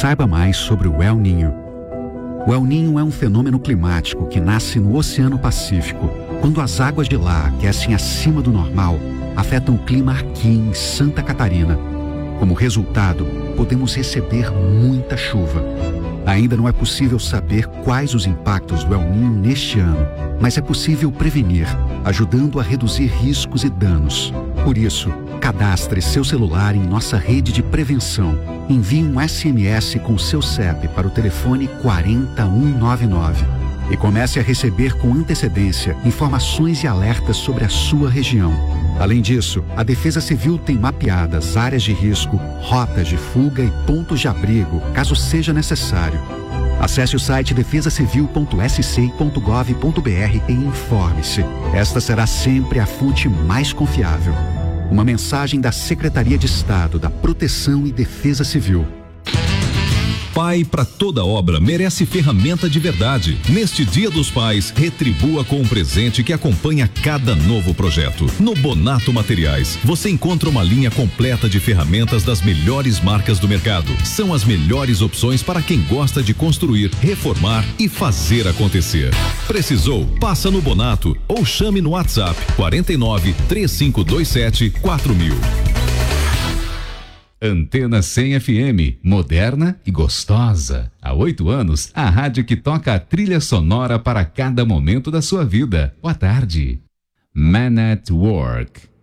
Saiba mais sobre o El Niño. O El Niño é um fenômeno climático que nasce no Oceano Pacífico, quando as águas de lá aquecem acima do normal, afetam o clima aqui em Santa Catarina. Como resultado, podemos receber muita chuva. Ainda não é possível saber quais os impactos do El Niño neste ano, mas é possível prevenir, ajudando a reduzir riscos e danos. Por isso, cadastre seu celular em nossa rede de prevenção. Envie um SMS com seu CEP para o telefone 40199 e comece a receber com antecedência informações e alertas sobre a sua região. Além disso, a Defesa Civil tem mapeadas áreas de risco, rotas de fuga e pontos de abrigo, caso seja necessário. Acesse o site defesacivil.sc.gov.br e informe-se. Esta será sempre a fonte mais confiável. Uma mensagem da Secretaria de Estado da Proteção e Defesa Civil. Pai para toda obra merece ferramenta de verdade. Neste Dia dos Pais, retribua com um presente que acompanha cada novo projeto. No Bonato Materiais, você encontra uma linha completa de ferramentas das melhores marcas do mercado. São as melhores opções para quem gosta de construir, reformar e fazer acontecer. Precisou? Passa no Bonato ou chame no WhatsApp 49 3527 4000. Antena 100 FM, moderna e gostosa. Há 8 anos, a rádio que toca a trilha sonora para cada momento da sua vida. Boa tarde. Man at Work.